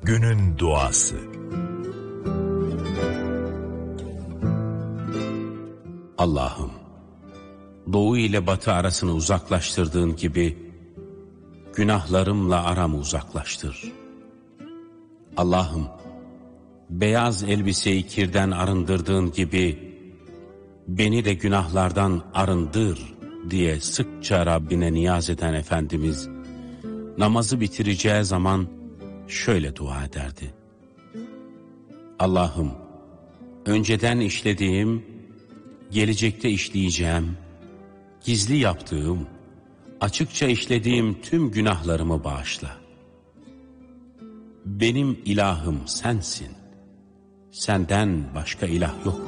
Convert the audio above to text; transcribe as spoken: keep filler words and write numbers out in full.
Günün duası. Allah'ım, doğu ile batı arasını uzaklaştırdığın gibi günahlarımla aramı uzaklaştır. Allah'ım, beyaz elbiseyi kirden arındırdığın gibi beni de günahlardan arındır diye sıkça Rabbine niyaz eden Efendimiz, namazı bitireceği zaman şöyle dua ederdi: Allah'ım, önceden işlediğim, gelecekte işleyeceğim, gizli yaptığım, açıkça işlediğim tüm günahlarımı bağışla. Benim ilahım sensin, senden başka ilah yok.